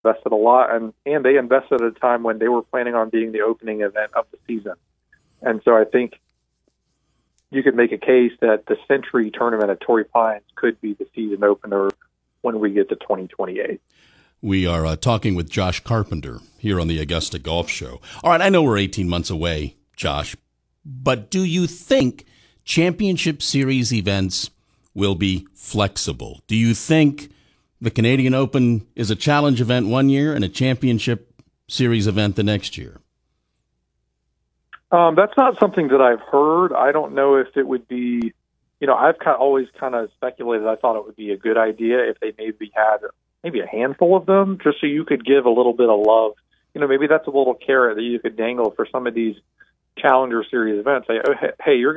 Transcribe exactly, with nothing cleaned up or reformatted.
invested a lot, and, and they invested at a time when they were planning on being the opening event of the season. And so I think you could make a case that the Century Tournament at Torrey Pines could be the season opener when we get to twenty twenty-eight. We are uh, talking with Josh Carpenter here on the Augusta Golf Show. All right, I know we're eighteen months away, Josh, but do you think Championship Series events will be flexible? Do you think the Canadian Open is a challenge event one year and a Championship Series event the next year? Um, that's not something that I've heard. I don't know if it would be, you know, I've kind of always kind of speculated. I thought it would be a good idea if they maybe had maybe a handful of them, just so you could give a little bit of love. You know, maybe that's a little carrot that you could dangle for some of these Challenger Series events. Say, oh, hey, you're